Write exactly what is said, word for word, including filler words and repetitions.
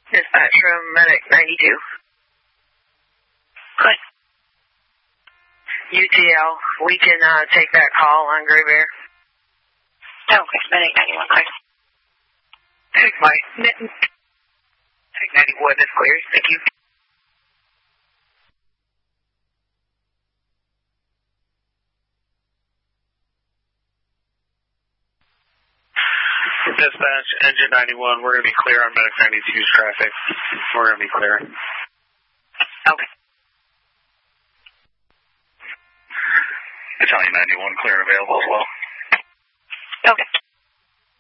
Dispatch from Medic ninety-two. Good. U T L, we can uh, take that call on Gray Bear. Okay, Medic ninety-one, clear. Take my, take ninety-one is clear, thank you. Dispatch, engine ninety-one, we're going to be clear on Medic ninety-two's traffic. We're going to be clear. Okay. Battalion ninety-one, clear and available as well. Okay.